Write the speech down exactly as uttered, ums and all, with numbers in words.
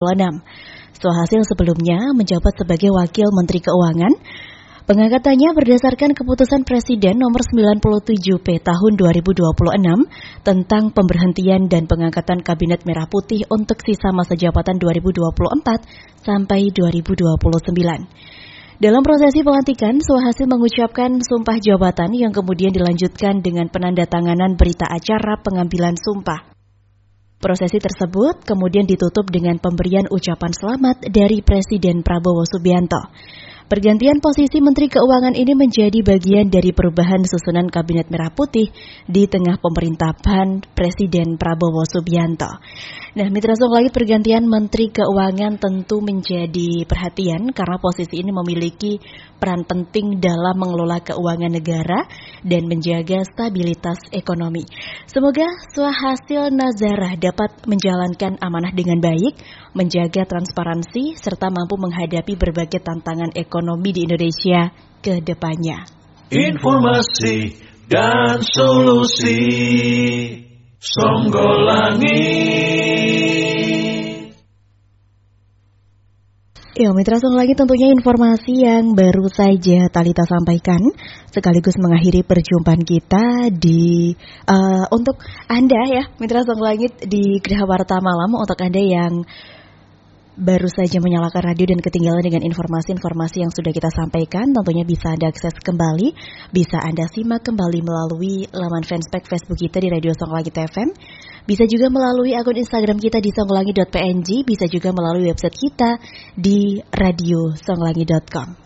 puluh enam. Suhasil sebelumnya menjabat sebagai Wakil Menteri Keuangan. Pengangkatannya berdasarkan keputusan Presiden nomor sembilan puluh tujuh P tahun dua ribu dua puluh enam tentang pemberhentian dan pengangkatan Kabinet Merah Putih untuk sisa masa jabatan dua ribu dua puluh empat sampai dua ribu dua puluh sembilan. Dalam prosesi pelantikan, Suhasil mengucapkan sumpah jabatan yang kemudian dilanjutkan dengan penandatanganan berita acara pengambilan sumpah. Prosesi tersebut kemudian ditutup dengan pemberian ucapan selamat dari Presiden Prabowo Subianto. Pergantian posisi Menteri Keuangan ini menjadi bagian dari perubahan susunan Kabinet Merah Putih di tengah pemerintahan Presiden Prabowo Subianto. Nah, Mitra Songlangit, pergantian Menteri Keuangan tentu menjadi perhatian karena posisi ini memiliki peran penting dalam mengelola keuangan negara dan menjaga stabilitas ekonomi. Semoga Suhasil Nazarah dapat menjalankan amanah dengan baik, menjaga transparansi, serta mampu menghadapi berbagai tantangan ekonomi di Indonesia ke depannya. Informasi dan solusi Songgolangit. Ya, Mitra Songlangit, tentunya informasi yang baru saja Talita sampaikan sekaligus mengakhiri perjumpaan kita di uh, untuk Anda ya, Mitra Songlangit di Geraha Warta Malam. Untuk Anda yang baru saja menyalakan radio dan ketinggalan dengan informasi-informasi yang sudah kita sampaikan, tentunya bisa Anda akses kembali, bisa Anda simak kembali melalui laman fanspage Facebook kita di Radio Songlangit F M, bisa juga melalui akun Instagram kita di songlangit dot p n g, bisa juga melalui website kita di radio songlangit dot com.